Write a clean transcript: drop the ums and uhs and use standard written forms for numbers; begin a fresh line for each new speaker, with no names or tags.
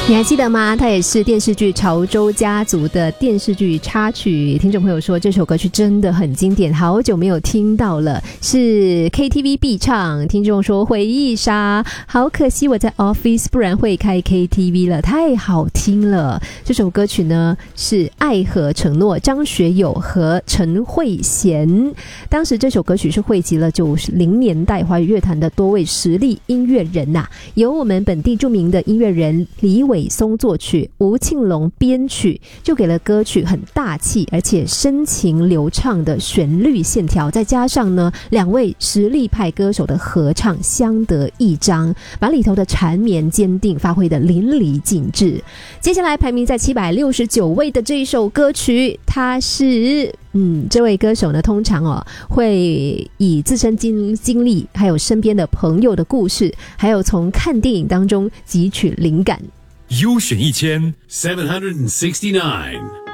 你还记得吗？它也是电视剧《潮州家族》的电视剧插曲。听众朋友说这首歌曲真的很经典，好久没有听到了，是 KTV 必唱。听众说回忆杀，好可惜我在 office， 不然会开 KTV 了，太好听了。这首歌曲呢是《爱和承诺》，张学友和陈慧娴。当时这首歌曲是汇集了90年代华语乐坛的多位实力音乐人呐，有我们本地著名的音乐人李伟松作曲，吴庆隆编曲，就给了歌曲很大气而且深情流畅的旋律线条，再加上呢两位实力派歌手的合唱相得益彰，把里头的缠绵坚定发挥得淋漓尽致。接下来排名在769位的这一首歌曲，它是这位歌手呢通常会以自身经历还有身边的朋友的故事，还有从看电影当中汲取灵感。
优选1769